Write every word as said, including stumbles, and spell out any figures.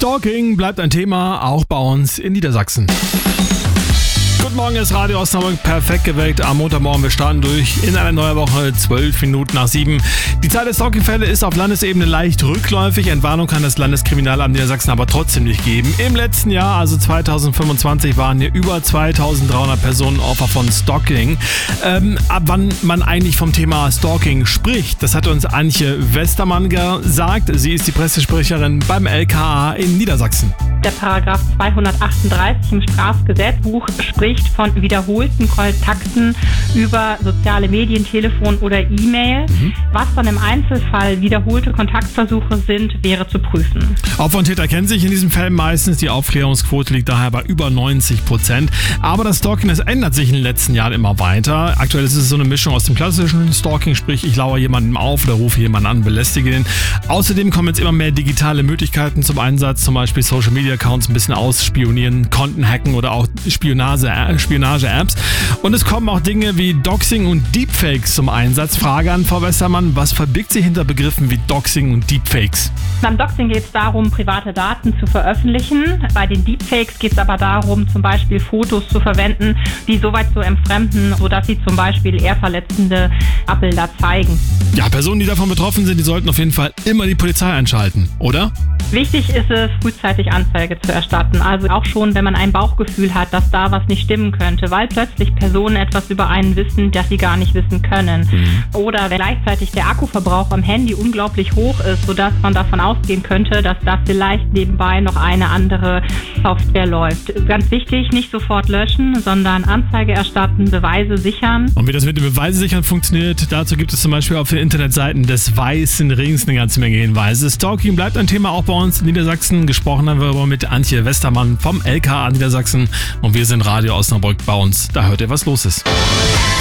Stalking bleibt ein Thema, auch bei uns in Niedersachsen. Guten Morgen, ist Radio Osnabrück perfekt geweckt. Am Montagmorgen, wir starten durch in eine neue Woche, zwölf Minuten nach sieben. Die Zahl der Stalking-Fälle ist auf Landesebene leicht rückläufig. Entwarnung kann das Landeskriminalamt Niedersachsen aber trotzdem nicht geben. Im letzten Jahr, also zweitausendfünfundzwanzig, waren hier über zweitausenddreihundert Personen Opfer von Stalking. Ähm, ab wann man eigentlich vom Thema Stalking spricht, das hat uns Antje Westermann gesagt. Sie ist die Pressesprecherin beim L K A in Niedersachsen. Der Paragraph zweihundertachtunddreißig im Strafgesetzbuch spricht von wiederholten Kontakten über soziale Medien, Telefon oder E-Mail. Mhm. Was dann im Einzelfall wiederholte Kontaktversuche sind, wäre zu prüfen. Opfer und Täter kennen sich in diesem Fall meistens. Die Aufklärungsquote liegt daher bei über neunzig Prozent. Aber das Stalking, das ändert sich in den letzten Jahren immer weiter. Aktuell ist es so eine Mischung aus dem klassischen Stalking, sprich ich lauere jemanden auf oder rufe jemanden an, belästige ihn. Außerdem kommen jetzt immer mehr digitale Möglichkeiten zum Einsatz, zum Beispiel Social Media Accounts ein bisschen ausspionieren, Konten hacken oder auch Spionage, Spionage-Apps. Und es kommen auch Dinge wie Doxing und Deepfakes zum Einsatz. Frage an Frau Westermann, was verbirgt sich hinter Begriffen wie Doxing und Deepfakes? Beim Doxing geht es darum, private Daten zu veröffentlichen. Bei den Deepfakes geht es aber darum, zum Beispiel Fotos zu verwenden, die so weit zu entfremden, sodass sie zum Beispiel eher verletzende Abbilder zeigen. Ja, Personen, die davon betroffen sind, die sollten auf jeden Fall immer die Polizei einschalten, oder? Wichtig ist es, frühzeitig Anzeige zu erstatten. Also auch schon, wenn man ein Bauchgefühl hat, dass da was nicht stimmen könnte, weil plötzlich Personen etwas über einen wissen, das sie gar nicht wissen können. Mhm. Oder wenn gleichzeitig der Akkuverbrauch am Handy unglaublich hoch ist, sodass man davon ausgehen könnte, dass da vielleicht nebenbei noch eine andere Software läuft. Ganz wichtig, nicht sofort löschen, sondern Anzeige erstatten, Beweise sichern. Und wie das mit dem Beweise sichern funktioniert, dazu gibt es zum Beispiel auf den Internetseiten des Weißen Rings eine ganze Menge Hinweise. Stalking bleibt ein Thema auch bei uns in Niedersachsen. Gesprochen haben wir aber mit Antje Westermann vom L K A Niedersachsen und wir sind Radio Osnabrück bei uns. Da hört ihr, was los ist.